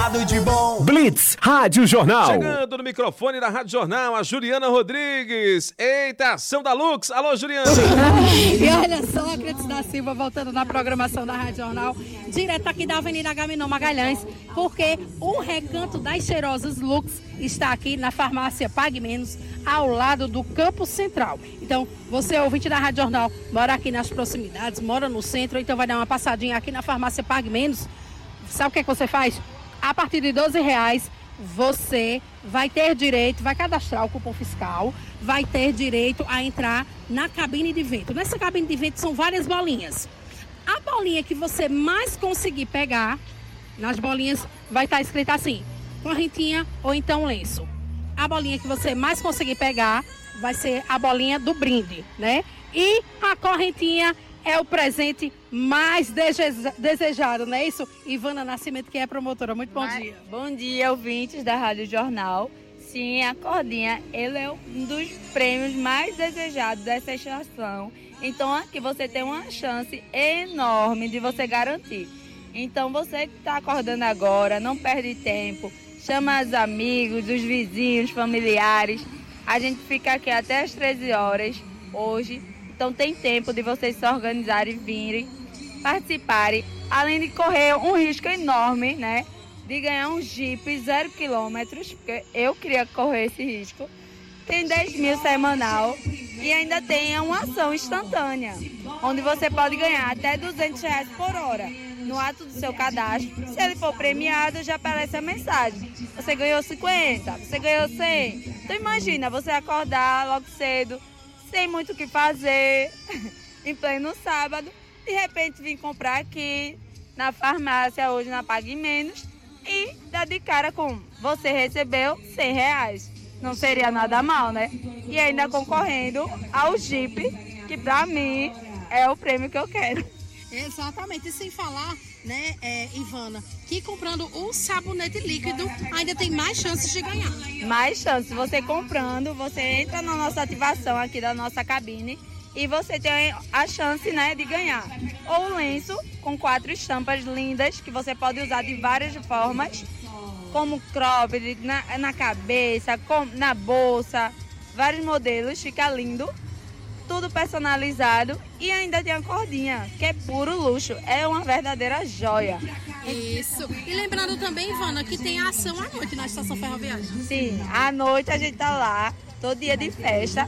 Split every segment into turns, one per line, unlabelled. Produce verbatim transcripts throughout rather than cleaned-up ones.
informado e de bom.
Blitz Rádio Jornal.
Chegando no microfone da Rádio Jornal, a Juliana Rodrigues. Eita, ação da Lux. Alô, Juliana.
E olha só, Cleiton da Silva voltando na programação da Rádio Jornal, direto aqui da Avenida Agamenon Magalhães, porque o Recanto das Cheirosas Lux está aqui na farmácia Pague Menos, ao lado do Campo Central. Então, você, ouvinte da Rádio Jornal, mora aqui nas proximidades, mora no centro, então vai dar uma passadinha aqui na farmácia Pague Menos. Sabe o que é que você faz? A partir de doze reais, você vai ter direito, vai cadastrar o cupom fiscal, vai ter direito a entrar na cabine de vento. Nessa cabine de vento são várias bolinhas. A bolinha que você mais conseguir pegar, nas bolinhas vai estar escrita assim, correntinha ou então lenço. A bolinha que você mais conseguir pegar vai ser a bolinha do brinde, né? E a correntinha é o presente mais deseja- desejado, não é isso? Ivana Nascimento, que é promotora. Muito bom dia.
Bom dia, ouvintes da Rádio Jornal. Sim, a cordinha, ele é um dos prêmios mais desejados dessa estação. Então aqui você tem uma chance enorme de você garantir. Então você que está acordando agora, não perde tempo. Chama os amigos, os vizinhos, familiares. A gente fica aqui até as treze horas hoje. Então tem tempo de vocês se organizarem, virem, participarem. Além de correr um risco enorme, né? De ganhar um Jeep zero quilômetros, porque eu queria correr esse risco. Tem dez mil semanal e ainda tem uma ação instantânea, onde você pode ganhar até duzentos reais por hora. No ato do seu cadastro, se ele for premiado, já aparece a mensagem. Você ganhou cinquenta, você ganhou cem. Então imagina, você acordar logo cedo, sem muito o que fazer, em pleno sábado, de repente vir comprar aqui na farmácia, hoje na Pague Menos, e dar de cara com você recebeu cem reais. Não seria nada mal, né? E ainda concorrendo ao Jeep, que pra mim é o prêmio que eu quero.
Exatamente, e sem falar, né, é, Ivana, que comprando um sabonete líquido ainda tem mais chances de ganhar.
Mais chances, você comprando, você entra na nossa ativação aqui da nossa cabine e você tem a chance, né, de ganhar. Ou um lenço com quatro estampas lindas que você pode usar de várias formas, como cropped, na, na cabeça, com, na bolsa, vários modelos, fica lindo. Tudo personalizado e ainda tem a cordinha, que é puro luxo, é uma verdadeira joia.
Isso. E lembrando também, Ivana, que tem a ação à noite na Estação Ferroviária.
Sim, à noite a gente tá lá, todo dia de festa.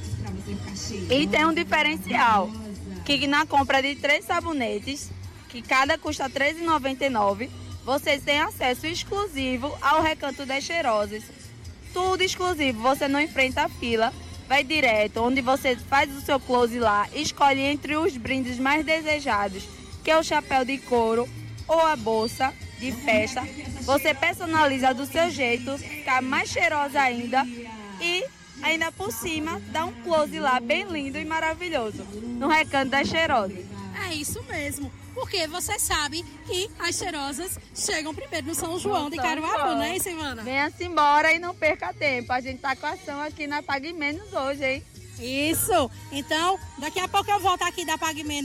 E tem um diferencial, que na compra de três sabonetes, que cada custa treze reais e noventa e nove centavos, vocês têm acesso exclusivo ao Recanto das Cheirosas. Tudo exclusivo, você não enfrenta a fila. Vai direto, onde você faz o seu close lá, escolhe entre os brindes mais desejados, que é o chapéu de couro ou a bolsa de festa. Você personaliza do seu jeito, fica mais cheirosa ainda e ainda por cima dá um close lá bem lindo e maravilhoso, no Recanto das Cheirosas.
É isso mesmo, porque você sabe que as cheirosas chegam primeiro no São João de Caruaru, né, Ivana?
Venha-se embora e não perca tempo. A gente tá com ação aqui na Pague Menos hoje, hein?
Isso. Então, daqui a pouco eu volto aqui da Pague Menos.